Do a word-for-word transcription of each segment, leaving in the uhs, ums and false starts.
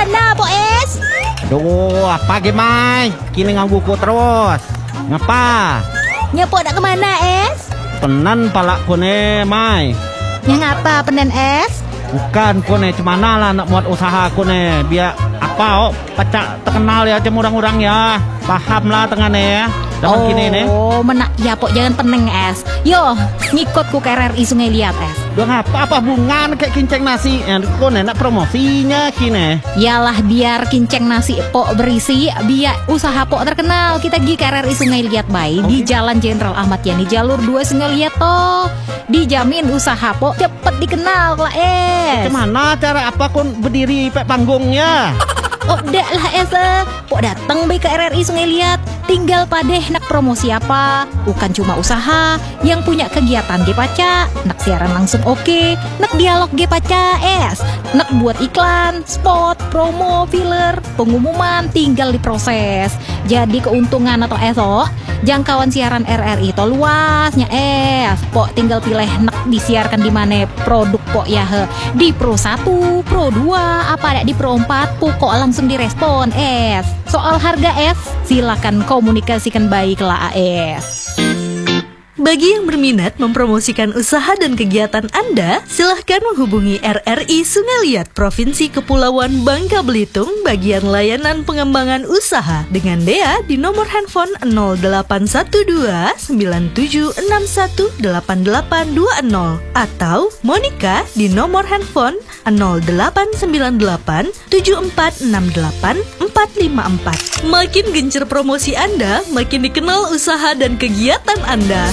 kemana po es? Aduh, apa gimana? Kini ngangguku terus. Ngapa? Nyepo nak kemana es? Penan palak kone, Mai. Yang ngapa penen es? Bukan kone, cemana lah nak buat usaha kone. Biar apa, oh, pacak terkenal ya, cem orang-orang ya. Paham lah tengahnya ya. Zaman oh, kini nih. Oh, menak ya pok jangan peneng es. Yo, ngikut ku ke R R I Sungai Liat es. Udah ngapa apa bungan kayak kinceng nasi? Yang kone nak promosinya kini. Yalah biar kinceng nasi pok berisi, biar usaha pok terkenal. Kita gi ke R R I Sungai Liat bayi okay. Di Jalan Jenderal Ahmad Yani jalur dua Sungai Liat toh. Dijamin usaha pok cepet dikenal lah es. Gimana cara apa kon berdiri pek panggungnya? Oh dak lah es, pok datang baik ke R R I Sungai Liat. Tinggal padeh nak promosi apa, bukan cuma usaha yang punya kegiatan ge paca, nak siaran langsung oke, okay. Nak dialog ge paca es, nak buat iklan, spot, promo, filler, pengumuman tinggal diproses. Jadi keuntungan atau eso, jangkauan siaran R R I to luasnya es, pok tinggal pilih nak disiarkan di mana produk pok ya he. Di Pro satu, Pro dua, apa ada di Pro empat, pokok langsung direspon es. Soal harga es, silakan komunikasikan baiklah A S. Bagi yang berminat mempromosikan usaha dan kegiatan Anda, silahkan menghubungi R R I Sungai Liat Provinsi Kepulauan Bangka Belitung bagian layanan pengembangan usaha dengan Dea di nomor handphone nol delapan satu dua sembilan tujuh enam satu delapan delapan dua nol atau Monica di nomor handphone nol delapan sembilan delapan tujuh empat enam delapan empat lima empat. Makin gencar promosi Anda, makin dikenal usaha dan kegiatan Anda.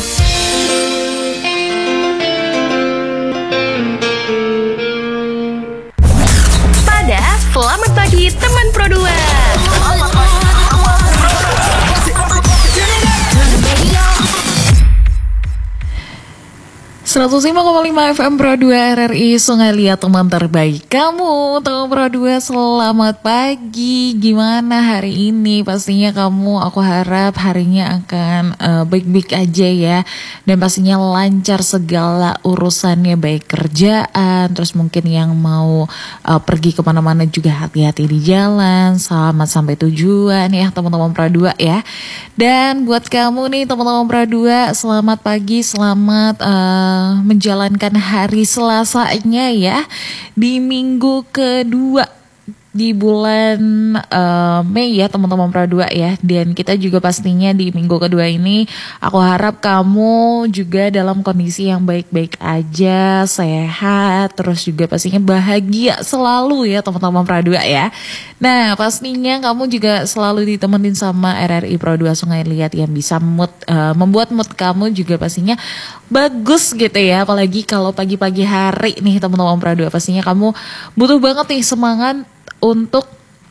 Pada selamat pagi teman Pro dua. seratus lima koma lima F M Pro dua R R I Sungai Liat, teman terbaik kamu. Teman Pro dua, selamat pagi. Gimana hari ini? Pastinya kamu, aku harap harinya akan uh, baik-baik aja ya. Dan pastinya lancar segala urusannya, baik kerjaan, terus mungkin yang mau uh, pergi kemana-mana juga hati-hati di jalan. Selamat sampai tujuan ya teman-teman Pro dua ya. Dan buat kamu nih teman-teman Pro dua, selamat pagi, selamat uh, menjalankan hari Selasanya ya, di minggu kedua di bulan uh, Mei ya teman-teman Pro dua ya. Dan kita juga pastinya di minggu kedua ini aku harap kamu juga dalam kondisi yang baik-baik aja, sehat, terus juga pastinya bahagia selalu ya teman-teman Pro dua ya. Nah pastinya kamu juga selalu ditemenin sama R R I Pro dua Sungai Liat yang bisa mood, uh, membuat mood kamu juga pastinya bagus gitu ya. Apalagi kalau pagi-pagi hari nih teman-teman Pro dua, pastinya kamu butuh banget nih semangat untuk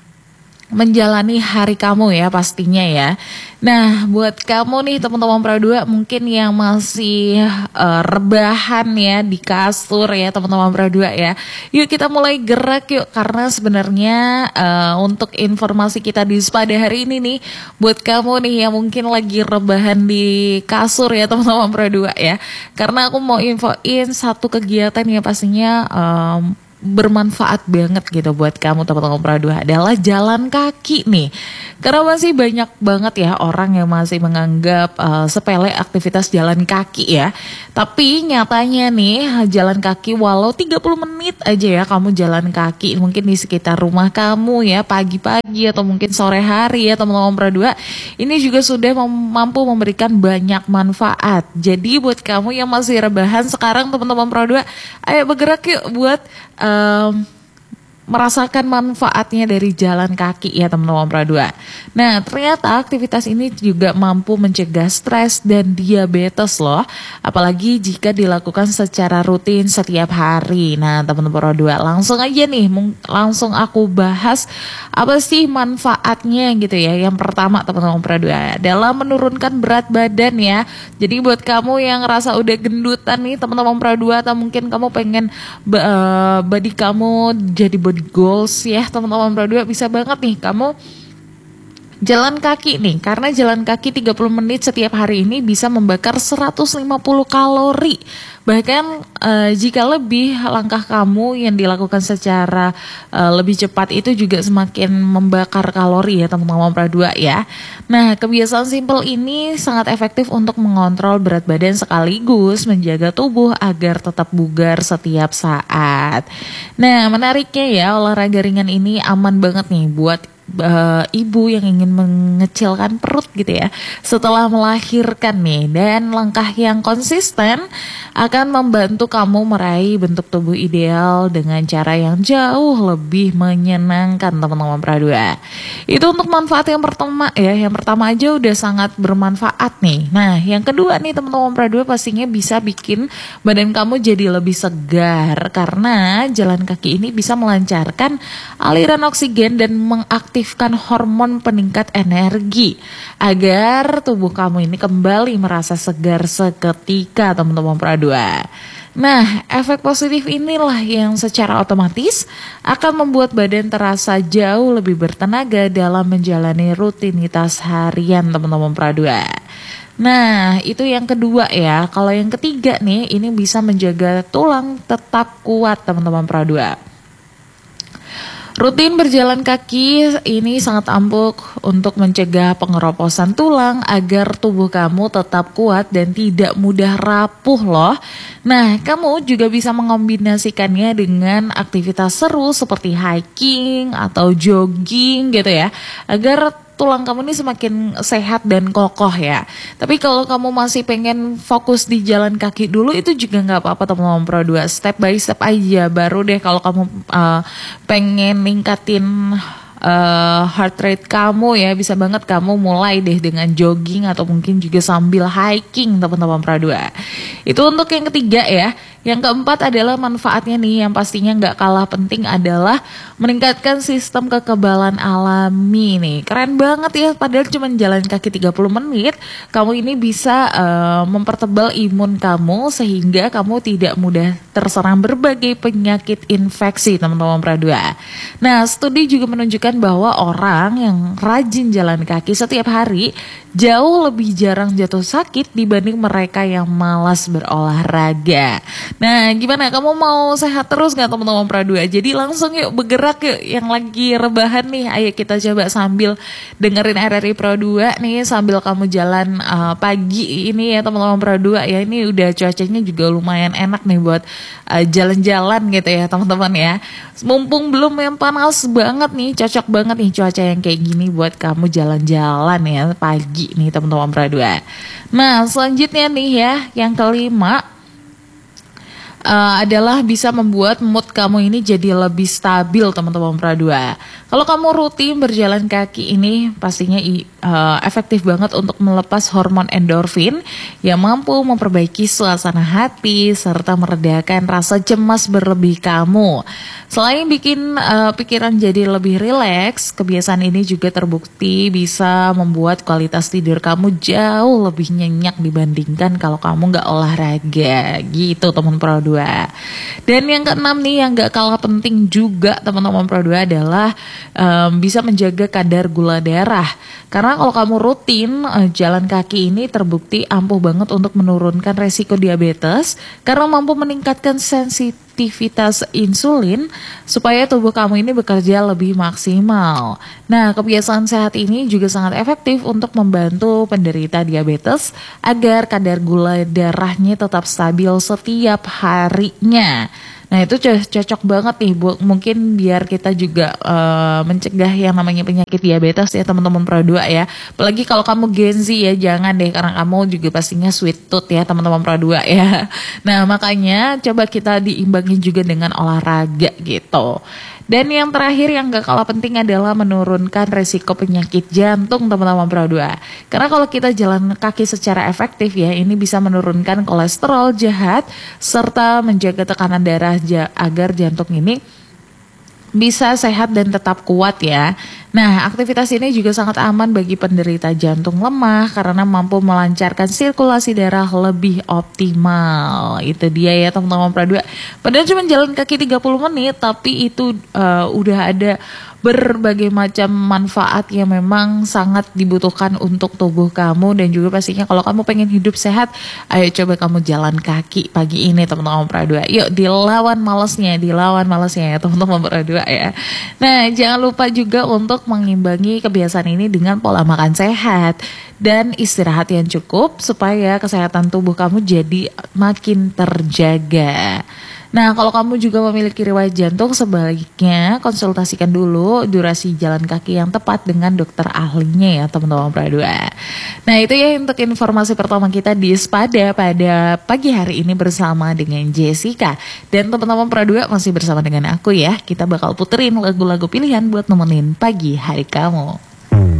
menjalani hari kamu ya pastinya ya. Nah buat kamu nih teman-teman Pro dua mungkin yang masih uh, rebahan ya di kasur ya teman-teman Pro dua ya, yuk kita mulai gerak yuk. Karena sebenarnya uh, untuk informasi kita di pada hari ini nih, buat kamu nih yang mungkin lagi rebahan di kasur ya teman-teman Pro dua ya, karena aku mau infoin satu kegiatan yang pastinya um, bermanfaat banget gitu buat kamu teman-teman Pro dua, adalah jalan kaki nih. Karena masih banyak banget ya orang yang masih menganggap uh, sepele aktivitas jalan kaki ya. Tapi nyatanya nih jalan kaki walau tiga puluh menit aja ya kamu jalan kaki mungkin di sekitar rumah kamu ya, pagi-pagi atau mungkin sore hari ya teman-teman Pro dua, ini juga sudah mem- mampu memberikan banyak manfaat. Jadi buat kamu yang masih rebahan sekarang teman-teman Pro dua, ayo bergerak yuk buat Um, merasakan manfaatnya dari jalan kaki ya teman-teman Pro dua. Nah ternyata aktivitas ini juga mampu mencegah stres dan diabetes loh, apalagi jika dilakukan secara rutin setiap hari. Nah teman-teman Pro dua, langsung aja nih langsung aku bahas apa sih manfaatnya gitu ya. Yang pertama teman-teman Pro dua adalah menurunkan berat badan ya. Jadi buat kamu yang ngerasa udah gendutan nih teman-teman Pro dua, atau mungkin kamu pengen uh, body kamu jadi body goals ya teman-teman Pro dua, bisa banget nih kamu Jalan kaki nih, karena jalan kaki tiga puluh menit setiap hari ini bisa membakar seratus lima puluh kalori. Bahkan uh, jika lebih langkah kamu yang dilakukan secara uh, lebih cepat itu juga semakin membakar kalori ya teman-teman Pra dua ya. Nah, kebiasaan simpel ini sangat efektif untuk mengontrol berat badan sekaligus menjaga tubuh agar tetap bugar setiap saat. Nah, menariknya ya, olahraga ringan ini aman banget nih buat Uh, ibu yang ingin mengecilkan perut gitu ya setelah melahirkan nih, dan langkah yang konsisten akan membantu kamu meraih bentuk tubuh ideal dengan cara yang jauh lebih menyenangkan teman-teman Pra dua. Itu untuk manfaat yang pertama ya, yang pertama aja udah sangat bermanfaat nih. Nah, yang kedua nih teman-teman Pra dua, pastinya bisa bikin badan kamu jadi lebih segar karena jalan kaki ini bisa melancarkan aliran oksigen dan mengaktifkan aktifkan hormon peningkat energi agar tubuh kamu ini kembali merasa segar seketika teman-teman Pra dua. Nah, efek positif inilah yang secara otomatis akan membuat badan terasa jauh lebih bertenaga dalam menjalani rutinitas harian teman-teman Pra dua. Nah, itu yang kedua ya. Kalau yang ketiga nih, ini bisa menjaga tulang tetap kuat teman-teman Pra dua. Rutin berjalan kaki ini sangat ampuh untuk mencegah pengeroposan tulang agar tubuh kamu tetap kuat dan tidak mudah rapuh loh. Nah, kamu juga bisa mengombinasikannya dengan aktivitas seru seperti hiking atau jogging gitu ya, agar tulang kamu ini semakin sehat dan kokoh ya. Tapi kalau kamu masih pengen fokus di jalan kaki dulu, itu juga nggak apa-apa teman-teman Pro dua. Step by step aja, baru deh kalau kamu uh, pengen ningkatin uh, heart rate kamu ya, bisa banget kamu mulai deh dengan jogging atau mungkin juga sambil hiking teman-teman Pro dua. Itu untuk yang ketiga ya. Yang keempat adalah manfaatnya nih, yang pastinya nggak kalah penting adalah meningkatkan sistem kekebalan alami nih. Keren banget ya, padahal cuma jalan kaki tiga puluh menit, kamu ini bisa uh, mempertebal imun kamu sehingga kamu tidak mudah terserang berbagai penyakit infeksi teman-teman Pra dua. Nah, studi juga menunjukkan bahwa orang yang rajin jalan kaki setiap hari jauh lebih jarang jatuh sakit dibanding mereka yang malas berolahraga. Nah, gimana? Kamu mau sehat terus gak teman-teman Pra dua? Jadi langsung yuk bergerak yuk, yang lagi rebahan nih. Ayo kita coba sambil dengerin R R I Pro dua nih, sambil kamu jalan uh, pagi ini ya teman-teman Pra dua ya. Ini udah cuacanya juga lumayan enak nih buat uh, jalan-jalan gitu ya teman-teman ya. Mumpung belum yang panas banget nih, cocok banget nih cuaca yang kayak gini buat kamu jalan-jalan ya pagi nih teman-teman Pra dua. Nah, selanjutnya nih ya, yang kelima Uh, adalah bisa membuat mood kamu ini jadi lebih stabil teman-teman Pra dua. Kalau kamu rutin berjalan kaki ini pastinya uh, efektif banget untuk melepas hormon endorfin yang mampu memperbaiki suasana hati serta meredakan rasa cemas berlebih kamu. Selain bikin uh, pikiran jadi lebih rileks, kebiasaan ini juga terbukti bisa membuat kualitas tidur kamu jauh lebih nyenyak dibandingkan kalau kamu nggak olahraga gitu teman Pro dua. Dan yang keenam nih yang gak kalah penting juga teman-teman Pro dua adalah um, bisa menjaga kadar gula darah. Karena kalau kamu rutin uh, jalan kaki ini terbukti ampuh banget untuk menurunkan resiko diabetes karena mampu meningkatkan sensitivitas insulin supaya tubuh kamu ini bekerja lebih maksimal. Nah, kebiasaan sehat ini juga sangat efektif untuk membantu penderita diabetes agar kadar gula darahnya tetap stabil setiap harinya. Nah, itu cocok banget nih bu, mungkin biar kita juga uh, mencegah yang namanya penyakit diabetes ya teman-teman Pro dua ya. Apalagi kalau kamu Gen Z ya, jangan deh, karena kamu juga pastinya sweet tooth ya teman-teman Pro dua ya. Nah, makanya coba kita diimbangi juga dengan olahraga gitu. Dan yang terakhir yang gak kalah penting adalah menurunkan resiko penyakit jantung teman-teman Pro dua. Karena kalau kita jalan kaki secara efektif ya, ini bisa menurunkan kolesterol jahat serta menjaga tekanan darah ja- agar jantung ini bisa sehat dan tetap kuat ya. Nah, aktivitas ini juga sangat aman bagi penderita jantung lemah karena mampu melancarkan sirkulasi darah lebih optimal. Itu dia ya teman-teman Pro dua. Padahal cuma jalan kaki tiga puluh menit, tapi itu uh, udah ada berbagai macam manfaat yang memang sangat dibutuhkan untuk tubuh kamu. Dan juga pastinya kalau kamu pengen hidup sehat, ayo coba kamu jalan kaki pagi ini teman-teman Produa. Yuk dilawan malesnya, dilawan malesnya ya teman-teman Produa ya. Nah jangan lupa juga untuk mengimbangi kebiasaan ini dengan pola makan sehat dan istirahat yang cukup supaya kesehatan tubuh kamu jadi makin terjaga. Nah, kalau kamu juga memiliki riwayat jantung, sebaiknya konsultasikan dulu durasi jalan kaki yang tepat dengan dokter ahlinya ya teman-teman Produa. Nah, itu ya untuk informasi pertama kita di Sepada pada pagi hari ini bersama dengan Jessica. Dan teman-teman Produa masih bersama dengan aku ya. Kita bakal puterin lagu-lagu pilihan buat nemenin pagi hari kamu.